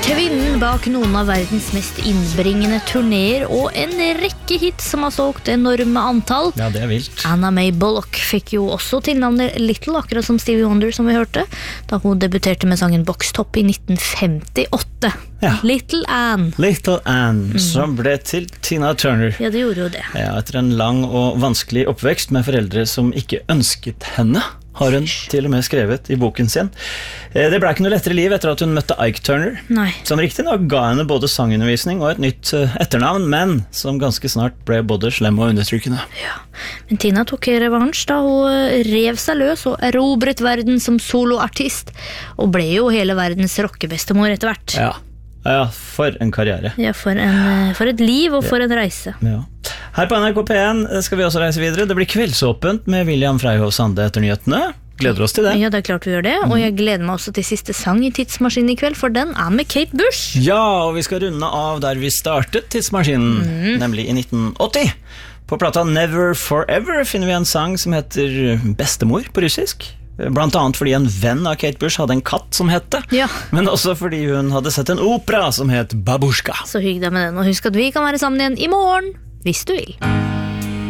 Kvinnen bak noen av verdens mest innbringende turnéer og en rekke hits som har solgt enorme antall. Ja, det vilt. Anna Mae Bullock fikk jo også tilnavnet Little, akkurat som Stevie Wonder som vi hørte, da hun debuterte med sangen Box Top i 1958. Ja. Little Anne, som ble til Tina Turner. Ja, det gjorde jo det. Ja, etter en lang og vanskelig oppvekst med foreldre som ikke ønsket henne, har hun til og med skrevet i boken sin. Det ble ikke noe lettere liv etter at hun møtte Ike Turner, Nei. som riktig nok ga henne både sangundervisning og et nytt etternavn, men som ganske snart ble både slem og undertrykkende. Ja, men Tina tok revansj da hun rev seg løs og erobret verden som soloartist, og ble jo hele verdens rockebestemor etter hvert. Ja, for en karriere. Ja, for et liv og for en reise. Ja. Her på NRK P1 skal vi også reise videre. Det blir kveldsåpent med William Freyhoff Sande etter nyhetene. Gleder oss til det. Ja, det er klart vi gjør det, og jeg gleder meg også til siste sang i Tidsmaskinen i kveld, for den er med Kate Bush. Ja, og vi skal runde av der vi startet Tidsmaskinen, nemlig i 1980. På plata Never Forever finner vi en sang som heter Bestemor på russisk. Blant annet fordi en venn av Kate Bush hadde en katt som het det, Ja. men også fordi hun hadde sett en opera som het Babushka. Så hygg deg med den, og husk at vi kan være sammen igjen i morgen, hvis du vil.